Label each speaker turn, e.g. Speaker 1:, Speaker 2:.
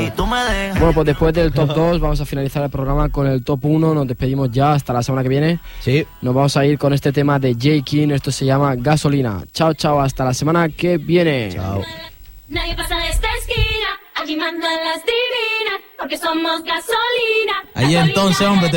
Speaker 1: si tú me dejas.
Speaker 2: Bueno, pues después del top 2 vamos a finalizar el programa con el top 1. Nos despedimos ya hasta la semana que viene.
Speaker 3: Sí.
Speaker 2: Nos vamos a ir con este tema de J. King. Esto se llama Gasolina. Chao, chao, hasta la semana que viene.
Speaker 3: Chao.
Speaker 4: Nadie pasa de esta esquina, aquí mandan las divinas, porque somos gasolina.
Speaker 5: Ahí entonces, hombre,